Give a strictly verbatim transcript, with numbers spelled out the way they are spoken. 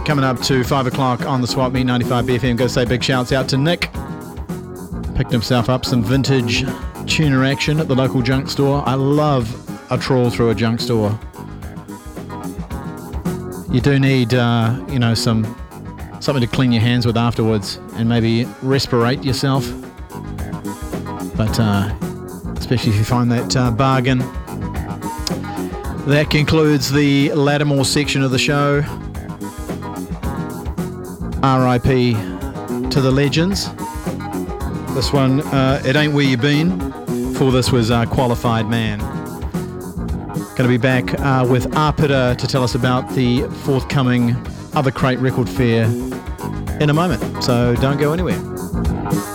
coming up to five o'clock on the Swap Meet ninety-five B F M. Go say big shouts out to Nick. Picked himself up some vintage tuner action at the local junk store. I love a trawl through a junk store. You do need, uh, you know, some something to clean your hands with afterwards and maybe respirate yourself. But uh, especially if you find that uh, bargain. That concludes the Lattimore section of the show. R I P to the legends. This one, uh, It Ain't Where You Been. For this was uh, Qualified Man. Going to be back uh, with Arpita to tell us about the forthcoming Other Crate Record Fair in a moment. So don't go anywhere.